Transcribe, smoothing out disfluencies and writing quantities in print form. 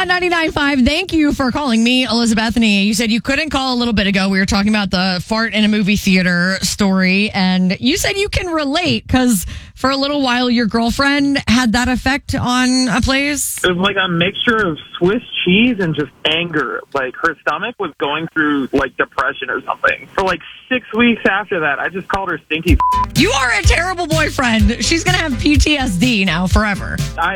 on 99.5. Thank you for calling me, Elizabethany. You said you couldn't call a little bit ago. We were talking about the fart in a movie theater story, and you said you can relate because for a little while your girlfriend had that effect on a place. It was like a mixture of Swiss cheese and just anger. Like, her stomach was going through, like, depression or something. For, like, 6 weeks after that, I just called her stinky. You are a terrible boyfriend. She's going to have PTSD now forever. I